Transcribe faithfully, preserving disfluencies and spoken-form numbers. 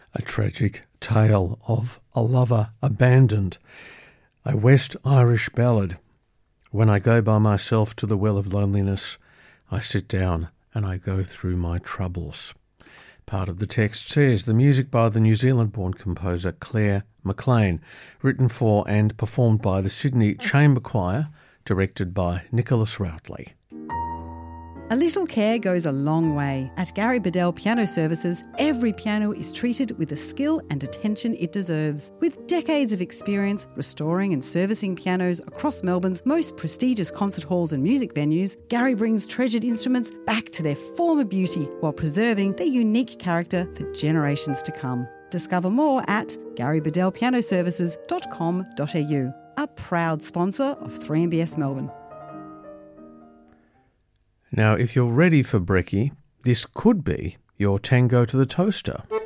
A tragic tale of a lover abandoned, a West Irish ballad. When I go by myself to the well of loneliness, I sit down and I go through my troubles. Part of the text says the music by the New Zealand-born composer Claire McLean, written for and performed by the Sydney Chamber Choir, directed by Nicholas Routley. A little care goes a long way. At Gary Bedell Piano Services, every piano is treated with the skill and attention it deserves. With decades of experience restoring and servicing pianos across Melbourne's most prestigious concert halls and music venues, Gary brings treasured instruments back to their former beauty while preserving their unique character for generations to come. Discover more at gary bedell piano services dot com dot a u, a proud sponsor of three M B S Melbourne. Now, if you're ready for brekkie, this could be your tango to the toaster.